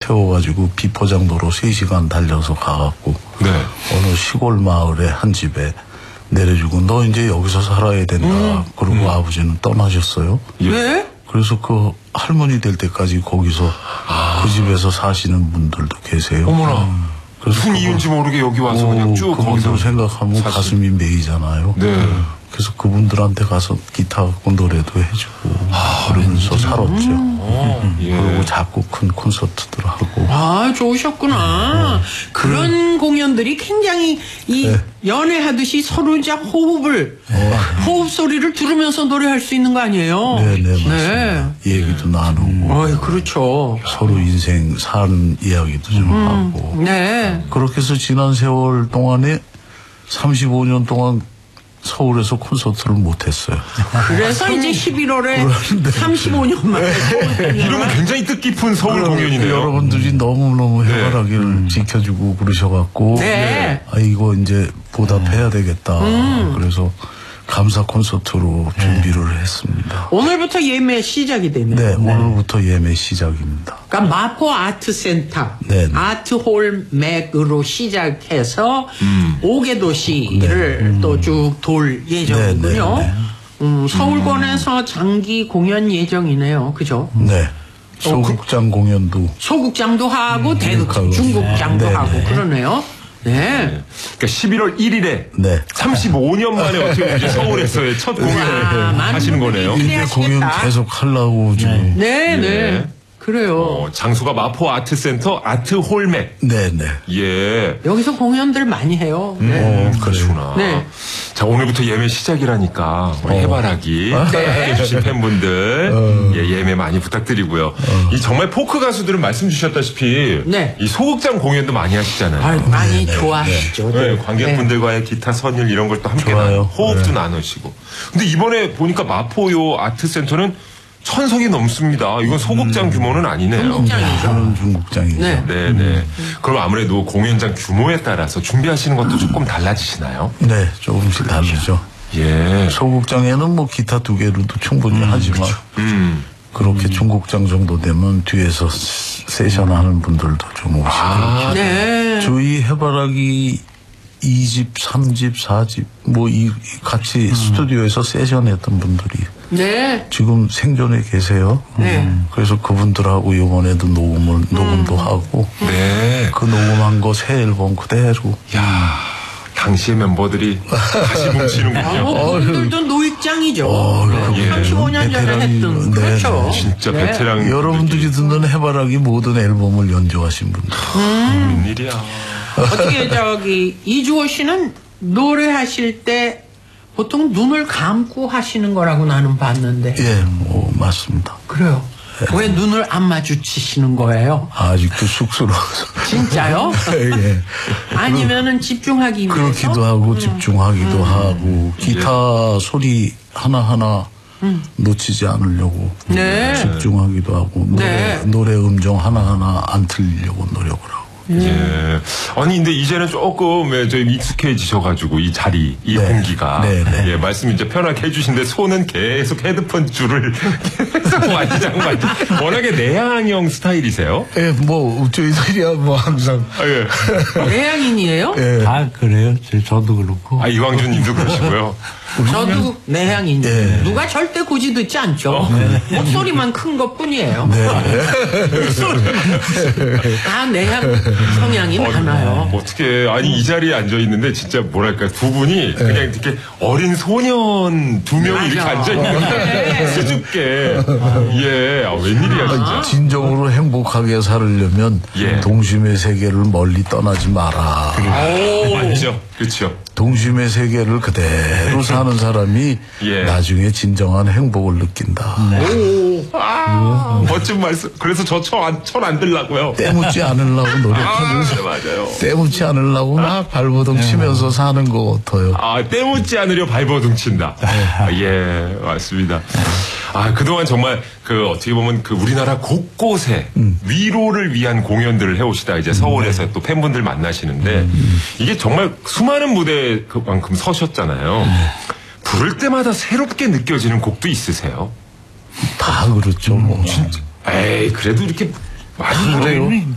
태워가지고 비포장도로 3시간 달려서 가갖고 네. 어느 시골 마을에 한 집에 내려주고 너 이제 여기서 살아야 된다. 그러고 아버지는 떠나셨어요. 왜? 그래서 그 할머니 될 때까지 거기서 그 집에서 사시는 분들도 계세요. 어머나. 그래서 무슨 이유인지 모르게 여기 와서 그냥 쭉 거기서 그분들 생각하면 가슴이 메이잖아요. 네. 그래서 그분들한테 가서 기타 갖고 노래도 해주고 그러면서 살았죠. 예. 그리고 자꾸 큰 콘서트들 하고. 아, 좋으셨구나. 그런 공연들이 굉장히 이 연애하듯이 서로 이제 호흡 소리를 들으면서 노래할 수 있는 거 아니에요? 네네, 맞습니다. 얘기도 나누고. 그렇죠. 서로 인생 산 이야기도 좀 하고. 네. 그렇게 해서 지난 세월 동안에 35년 동안 서울에서 콘서트를 못했어요. 그래서 이제 11월에 35년 만에 이러면 굉장히 뜻깊은 서울 공연이네요. 여러분들이 너무너무 해바라기를 지켜주고 그러셔갖고 네. 아 이거 이제 보답해야 되겠다. 그래서 감사 콘서트로 준비를 했습니다. 오늘부터 예매 시작이 되네요. 네, 오늘부터 예매 시작입니다. 그러니까 마포 아트센터, 네. 아트홀 맥으로 시작해서 5개 도시를 또 쭉 돌 예정이군요. 네. 서울권에서 장기 공연 예정이네요. 그죠? 네. 소극장 공연도 소극장도 하고 대극장, 중국장도 네, 하고 네. 그러네요. 네. 그러니까 11월 1일에 네. 35년 만에 어떻게 보면 이제 서울에서의 첫 공연을 하시는 거네요. 분들이 이제 공연 기대하시겠다. 계속 하려고 지금. 네. 그래요. 장소가 마포 아트센터 아트홀맥. 네네. 예. 여기서 공연들 많이 해요. 네. 그러시구나. 네. 자, 오늘부터 예매 시작이라니까 우리 해바라기 해주신 팬분들 예매 많이 부탁드리고요. 이 정말 포크 가수들은 말씀 주셨다시피 네. 이 소극장 공연도 많이 하시잖아요. 많이 좋아하시죠. 네, 관객분들과의 기타 선율 이런 걸 또 함께 좋아요. 호흡도 나누시고. 근데 이번에 보니까 마포요 아트센터는 1000석이 넘습니다. 이건 소극장 규모는 아니네요. 소극장이죠. 저는 중국장이죠. 네. 네네. 그럼 아무래도 공연장 규모에 따라서 준비하시는 것도 조금 달라지시나요? 네, 조금씩 다르죠. 예. 소극장에는 뭐 기타 2개로도 충분히 하지만 그렇게 중국장 정도 되면 뒤에서 세션 하는 분들도 좀 오시고. 네. 저희 해바라기 2집, 3집, 4집 뭐 이 같이 스튜디오에서 세션 했던 분들이 네. 지금 생존에 계세요. 네. 그래서 그분들하고 이번에도 녹음도 하고 네. 그 녹음한 거 새 앨범 그대로. 야, 당시의 멤버들이 다시 뭉치는군요. 그분들도 노익장이죠. 예. 35년 전에 베테랑이- 했던. 네, 그렇죠. 진짜 네. 베테랑. 여러분들이 듣는 해바라기 모든 앨범을 연주하신 분들. 웬일이야. 어떻게 이주호 씨는 노래하실 때 보통 눈을 감고 하시는 거라고 나는 봤는데. 예, 맞습니다. 그래요. 왜 눈을 안 마주치시는 거예요? 아직도 쑥스러워서. 진짜요? 예. 아니면은 집중하기 위해서? 그렇기도 하고 집중하기도 하고 기타 소리 하나하나 놓치지 않으려고 네. 집중하기도 하고 네. 노래 음정 하나하나 안 틀리려고 노력을 하고. 예. 아니, 근데 이제는 조금 저희 익숙해지셔가지고 이 자리, 이 네. 공기가. 네, 네. 예, 말씀 이제 편하게 해주신데 손은 계속 헤드폰 줄을 계속 만지작. 워낙에 내향형 스타일이세요? 예, 뭐 저희들이야 뭐 항상. 아, 예. 내향인이에요? 예. 아, 그래요? 저도 그렇고. 아, 이광준 님도 그러시고요. 저도 내향인. 예. 누가 절대 굳이 듣지 않죠. 목소리만 큰 것 뿐이에요. 다 내향 성향이 많아요. 어떻게, 아니, 이 자리에 앉아있는데 진짜 뭐랄까, 두 분이 그냥 이렇게 어린 소년 두 명이 이렇게 맞아. 앉아있는데 수줍게. 예, 웬일이야, 진짜. 진정으로 행복하게 살으려면 예. 동심의 세계를 멀리 떠나지 마라. 맞죠? 그렇죠. 동심의 세계를 그대로 사는 사람이 예. 나중에 진정한 행복을 느낀다. 멋진 말씀. 그래서 저 철 안 들라고요. 때묻지 않으려고 노력하면서 네, 맞아요. 때묻지 않으려고 막 발버둥 치면서 사는 것 같아요. 아, 때묻지 않으려 발버둥 친다. 아, 예, 맞습니다. 아, 그동안 정말 어떻게 보면 우리나라 곳곳에 위로를 위한 공연들을 해오시다 이제 서울에서 또 팬분들 만나시는데 이게 정말 수많은 무대만큼 서셨잖아요. 부를 때마다 새롭게 느껴지는 곡도 있으세요? 다 그렇죠. 뭐. 에이, 그래도 이렇게 많이 그래요?